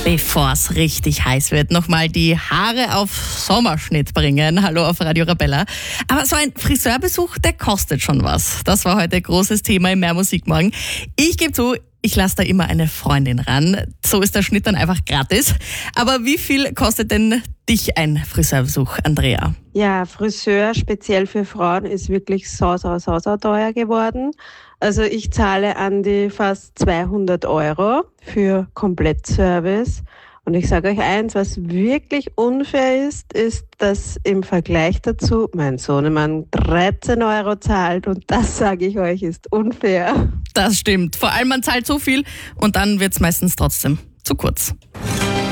Bevor es richtig heiß wird, nochmal die Haare auf Sommerschnitt bringen. Hallo auf Radio Arabella. Aber so ein Friseurbesuch, der kostet schon was. Das war heute großes Thema im Mehr Musik morgen. Ich gebe zu, ich lasse da immer eine Freundin ran. So ist der Schnitt dann einfach gratis. Aber wie viel kostet denn dich ein Friseurbesuch, Andrea? Ja, Friseur speziell für Frauen ist wirklich so teuer geworden. Also ich zahle an die fast 200 € für Komplettservice. Und ich sage euch eins, was wirklich unfair ist, dass im Vergleich dazu mein Sohnemann 13 € zahlt. Und das, sage ich euch, ist unfair. Das stimmt. Vor allem, man zahlt so viel und dann wird es meistens trotzdem zu kurz.